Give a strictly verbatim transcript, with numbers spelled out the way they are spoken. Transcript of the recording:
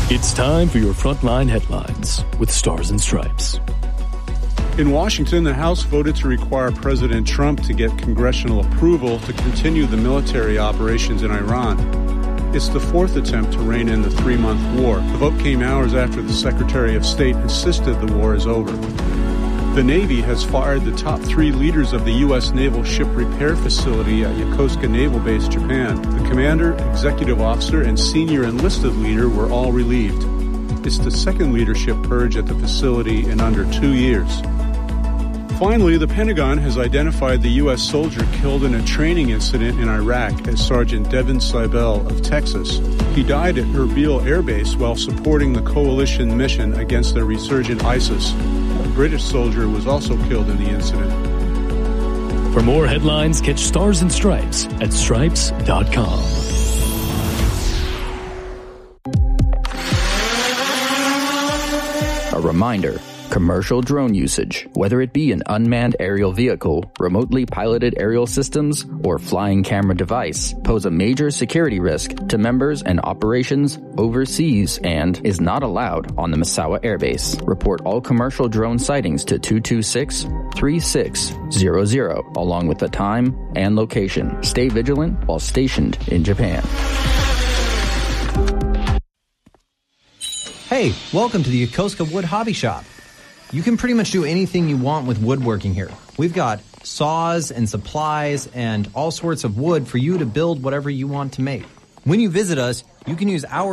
It's time for your Frontline Headlines with Stars and Stripes. In Washington, the House voted to require President Trump to get congressional approval to continue the military operations in Iran. It's the fourth attempt to rein in the three-month war. The vote came hours after the Secretary of State insisted the war is over. The Navy has fired the top three leaders of the U S Naval Ship Repair Facility at Yokosuka Naval Base, Japan. The commander, executive officer, and senior enlisted leader were all relieved. It's the second leadership purge at the facility in under two years. Finally, the Pentagon has identified the U S soldier killed in a training incident in Iraq as Sergeant Devin Seibel of Texas. He died at Erbil Air Base while supporting the coalition mission against the resurgent ISIS. A British soldier was also killed in the incident. For more headlines, catch Stars and Stripes at stripes dot com. A reminder. Commercial drone usage, whether it be an unmanned aerial vehicle, remotely piloted aerial systems, or flying camera device, pose a major security risk to members and operations overseas and is not allowed on the Misawa Air Base. Report all commercial drone sightings to two two six, three six zero zero, along with the time and location. Stay vigilant while stationed in Japan. Hey, welcome to the Yokosuka Wood Hobby Shop. You can pretty much do anything you want with woodworking here. We've got saws and supplies and all sorts of wood for you to build whatever you want to make. When you visit us, you can use our